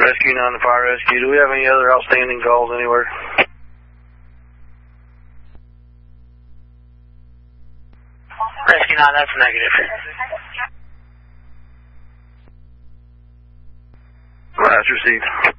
Rescue 9 to Fire Rescue. Do we have any other outstanding calls anywhere? Rescue 9, that's negative. That's received.